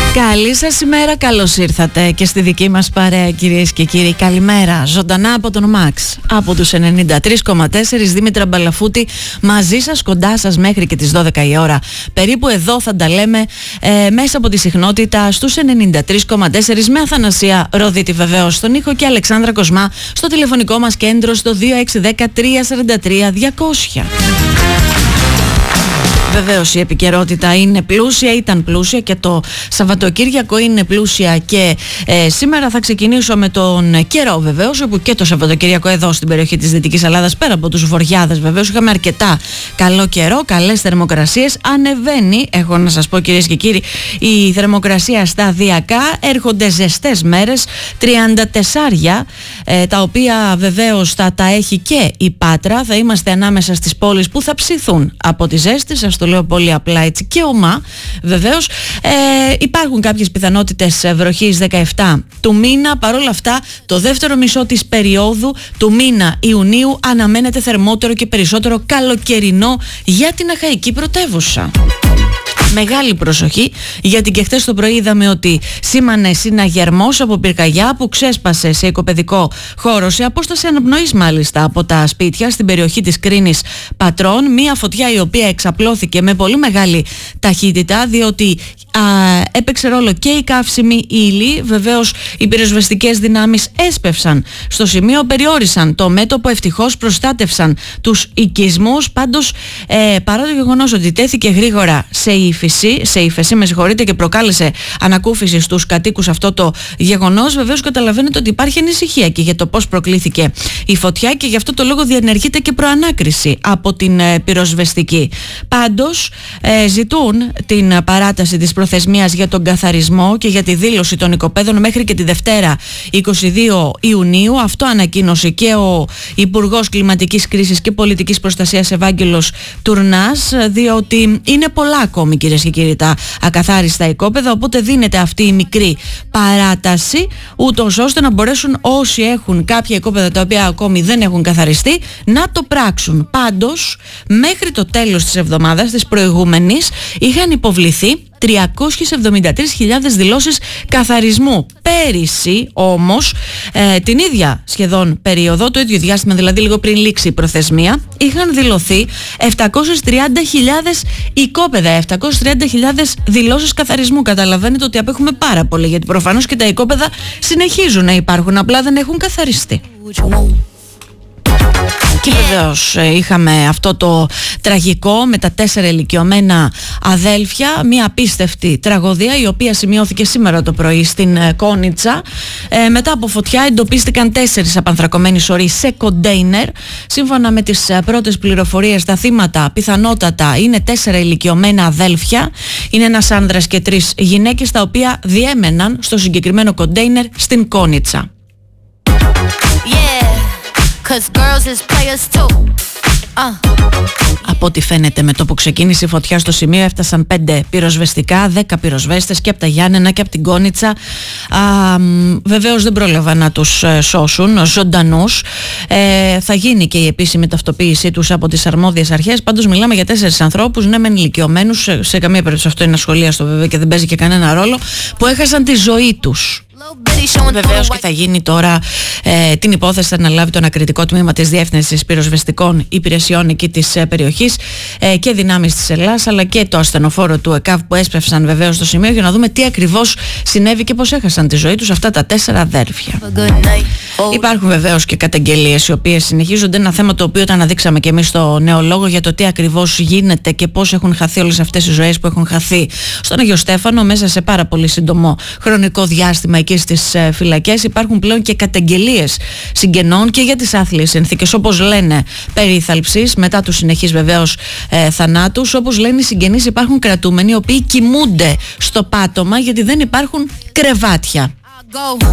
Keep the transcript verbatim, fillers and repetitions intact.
Καλή σας ημέρα, καλώς ήρθατε και στη δική μας παρέα, κυρίες και κύριοι. Καλημέρα, ζωντανά από τον Μαξ, από τους ενενήντα τρία κόμμα τέσσερα, Δήμητρα Μπαλαφούτη, μαζί σας, κοντά σας μέχρι και τις δώδεκα η ώρα. Περίπου εδώ θα τα λέμε ε, μέσα από τη συχνότητα στους ενενήντα τρία κόμμα τέσσερα, με Αθανασία Ροδίτη βεβαίως στον ήχο και Αλεξάνδρα Κοσμά στο τηλεφωνικό μας κέντρο στο δύο έξι ένα μηδέν τρία τέσσερα τρία διακόσια. Βεβαίως η επικαιρότητα είναι πλούσια, ήταν πλούσια και το Σαββατοκύριακο είναι πλούσια και ε, σήμερα θα ξεκινήσω με τον καιρό βεβαίως, όπου και το Σαββατοκύριακο εδώ στην περιοχή της Δυτικής Ελλάδας, πέρα από τους βοριάδες βεβαίως, είχαμε αρκετά καλό καιρό, καλές θερμοκρασίες. Ανεβαίνει, έχω να σας πω κυρίες και κύριοι, η θερμοκρασία σταδιακά, έρχονται ζεστές μέρες, τριάντα τέσσερα, ε, τα οποία βεβαίως θα τα έχει και η Πάτρα. Θα είμαστε ανάμεσα στις πόλεις που θα ψηθούν από τη ζέστη, σας το λέω πολύ απλά έτσι και ομά βεβαίως. Ε, υπάρχουν κάποιες πιθανότητες βροχής δεκαεφτά του μήνα. Παρόλα αυτά, το δεύτερο μισό της περίοδου του μήνα Ιουνίου αναμένεται θερμότερο και περισσότερο καλοκαιρινό για την Αχαϊκή πρωτεύουσα. Μεγάλη προσοχή, γιατί και χτες το πρωί είδαμε ότι σήμανε συναγερμός από πυρκαγιά που ξέσπασε σε οικοπαιδικό χώρο, σε απόσταση αναπνοής μάλιστα από τα σπίτια στην περιοχή της Κρίνης Πατρών. Μία φωτιά η οποία εξαπλώθηκε με πολύ μεγάλη ταχύτητα, διότι α, έπαιξε ρόλο και η καύσιμη ύλη. Βεβαίως οι πυροσβεστικές δυνάμεις έσπευσαν στο σημείο, περιόρισαν το μέτωπο, ευτυχώς προστάτευσαν τους οικισμούς. Πάντως ε, παρά το γεγονός ότι τέθηκε γρήγορα σε ύφεση, σε ύφεση με συγχωρείτε, και προκάλεσε ανακούφιση στους κατοίκους αυτό το γεγονός, βεβαίως καταλαβαίνετε ότι υπάρχει ανησυχία και για το πώς προκλήθηκε η φωτιά, και γι' αυτό το λόγο διενεργείται και προανάκριση από την ε, πυροσβεστική. Πάντως ε, ζητούν την παράταση της προθεσμίας για τον καθαρισμό και για τη δήλωση των οικοπαίδων μέχρι και τη Δευτέρα είκοσι δύο Ιουνίου. Αυτό ανακοίνωσε και ο Υπουργός Κλιματικής Κρίσης και Πολιτικής Προστασίας Ευάγγελος Τουρνάς, διότι είναι πολλά ακόμη, κυρίες και κύριοι, τα ακαθάριστα οικόπεδα, οπότε δίνεται αυτή η μικρή παράταση, ούτως ώστε να μπορέσουν όσοι έχουν κάποια οικόπεδα τα οποία ακόμη δεν έχουν καθαριστεί να το πράξουν. Πάντως, μέχρι το τέλος της εβδομάδας της προηγούμενης είχαν υποβληθεί τριακόσιες εβδομήντα τρεις χιλιάδες δηλώσεις καθαρισμού. Πέρυσι όμως, ε, την ίδια σχεδόν περίοδο, το ίδιο διάστημα δηλαδή λίγο πριν λήξει η προθεσμία, είχαν δηλωθεί επτακόσιες τριάντα χιλιάδες οικόπεδα, επτακόσιες τριάντα χιλιάδες δηλώσεις καθαρισμού. Καταλαβαίνετε ότι απέχουμε πάρα πολύ, γιατί προφανώς και τα οικόπεδα συνεχίζουν να υπάρχουν, απλά δεν έχουν καθαριστεί. Και βεβαίως είχαμε αυτό το τραγικό με τα τέσσερα ηλικιωμένα αδέλφια, μια απίστευτη τραγωδία η οποία σημειώθηκε σήμερα το πρωί στην Κόνιτσα. Ε, μετά από φωτιά εντοπίστηκαν τέσσερις απανθρακωμένοι σωροί σε κοντέινερ. Σύμφωνα με τις πρώτες πληροφορίες, τα θύματα πιθανότατα είναι τέσσερα ηλικιωμένα αδέλφια. Είναι ένας άνδρας και τρεις γυναίκες, τα οποία διέμεναν στο συγκεκριμένο κοντέινερ στην Κόνιτσα. Uh. Από ό,τι φαίνεται, με το που ξεκίνησε η φωτιά στο σημείο έφτασαν πέντε πυροσβεστικά, δέκα πυροσβέστες και από τα Γιάννενα και από την Κόνιτσα. Α, βεβαίως δεν πρόλαβαν να τους ε, σώσουν ζωντανούς. Ε, θα γίνει και η επίσημη ταυτοποίησή τους από τις αρμόδιες αρχές. Πάντως μιλάμε για τέσσερις ανθρώπους, ναι μεν ηλικιωμένους, σε, σε καμία περίπτωση αυτό είναι ασχολίαστο βέβαια και δεν παίζει και κανένα ρόλο, που έχασαν τη ζωή τους. Βεβαίως και θα γίνει τώρα ε, την υπόθεση, θα αναλάβει το ανακριτικό τμήμα της Διεύθυνσης Πυροσβεστικών Υπηρεσιών εκεί της ε, περιοχής ε, και δυνάμεις της Ελλάς, αλλά και το ασθενοφόρο του ΕΚΑΒ που έσπευσαν βεβαίως στο σημείο, για να δούμε τι ακριβώς συνέβη και πώς έχασαν τη ζωή τους αυτά τα τέσσερα αδέρφια. Υπάρχουν βεβαίως και καταγγελίες οι οποίες συνεχίζονται, ένα θέμα το οποίο το αναδείξαμε και εμείς στο Νεολόγο, για το τι ακριβώς γίνεται και πώς έχουν χαθεί όλες αυτές οι ζωές που έχουν χαθεί στον Αγιο Στέφανο μέσα σε πάρα πολύ σύντομο χρονικό διάστημα εκεί στις φυλακές. Υπάρχουν πλέον και καταγγελίες συγγενών και για τις άθλιες συνθήκες, όπως λένε, περίθαλψης μετά τους συνεχείς βεβαίως ε, θανάτους. Όπως λένε οι συγγενείς, υπάρχουν κρατούμενοι οι οποίοι κοιμούνται στο πάτωμα γιατί δεν υπάρχουν κρεβάτια.